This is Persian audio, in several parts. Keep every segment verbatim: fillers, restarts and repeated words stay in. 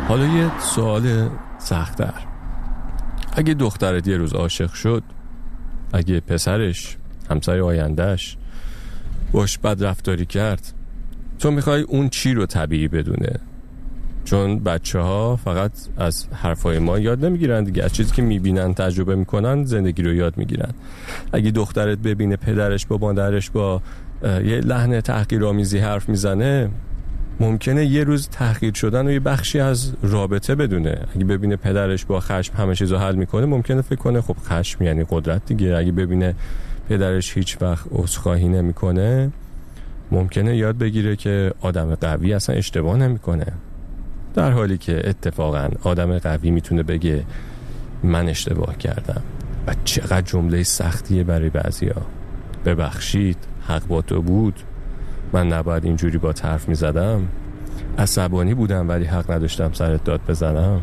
حالا یه سوال سخت‌تر. اگه دخترت یه روز عاشق شد، اگه پسرش، همسر آیندهش باش بد رفتاری کرد، تو میخوای اون چی رو طبیعی بدونه؟ چون بچه ها فقط از حرفای ما یاد نمیگیرن دیگه، از چیزی که میبینن تجربه میکنن زندگی رو یاد میگیرن. اگه دخترت ببینه پدرش با مادرش با یه لحن تحقیرآمیزی حرف میزنه، ممکنه یه روز تحقیر شدن و یه بخشی از رابطه بدونه. اگه ببینه پدرش با خشم همه چیزو حل میکنه، ممکنه فکر کنه خب خشم یعنی قدرت دیگه. اگه ببینه پدرش هیچ وقت عذرخواهی نمیکنه، ممکنه یاد بگیره که آدم قوی اصلا اشتباه نمیکنه، در حالی که اتفاقا آدم قوی میتونه بگه من اشتباه کردم. و چقدر جمله سختیه برای بعضیا. ببخشید، حق با تو بود، من نباید اینجوری با حرف میزدم، عصبانی بودم ولی حق نداشتم سرت داد بزنم.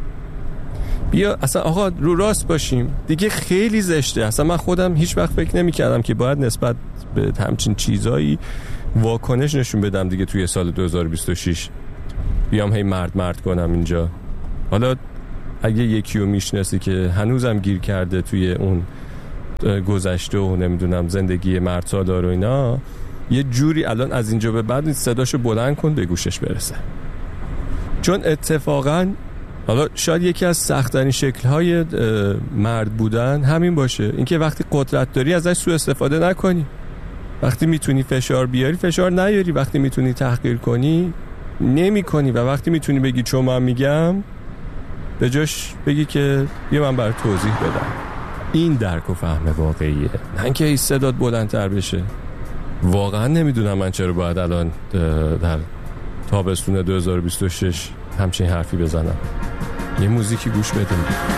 بیا اصلا آقا رو راست باشیم دیگه، خیلی زشته. اصلا من خودم هیچ وقت فکر نمی کردم که باید نسبت به همچین چیزایی واکنش نشون بدم دیگه توی سال دو هزار و بیست و شش. بیام هی مرد مرد کنم اینجا. حالا اگه یکی رو میشناسی که هنوزم گیر کرده توی اون گذشته و نمیدونم زندگی مرد سالار و اینا، یه جوری الان از اینجا به بعد صداشو بلند کن به گوشش برسه. چون اتفاقا حالا شاید یکی از سخت‌ترین شکل‌های مرد بودن همین باشه، اینکه وقتی قدرت داری ازش سوء استفاده نکنی، وقتی میتونی فشار بیاری فشار نیاری، وقتی میتونی تحقیر کنی نمی کنی، و وقتی میتونی بگی چون من میگم، به جاش بگی که یه من برای توضیح بدم. این درک و فهم واقعیه، نه اینکه این صدات بلندتر بشه. واقعا نمیدونم من چرا باید الان در تابستون دو هزار و بیست و شش همچین حرفی بزنم. یه موزیکی گوش بدیم.